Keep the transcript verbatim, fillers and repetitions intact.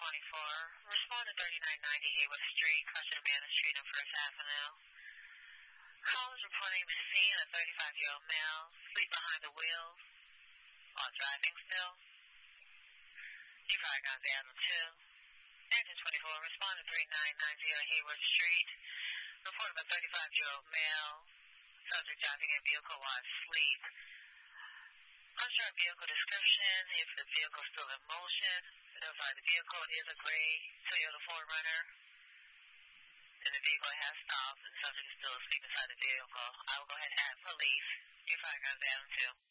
twenty-four. Respond to thirty-nine ninety Haywood Street, Crush Abandoned Street on First Avenue. Call is reporting the scene of a thirty-five-year-old male, asleep behind the wheel, while driving still. G five Guns Avenue two. Engine twenty-four, respond to thirty-nine ninety Haywood Street. Report of a thirty-five-year-old male, subject driving a vehicle while asleep. Unsure vehicle description, if the vehicle is still in motion. Notify the vehicle is a gray Toyota four runner. And the vehicle has stopped and the subject is still asleep inside the vehicle. I will go ahead and add police. G five Guns Avenue two.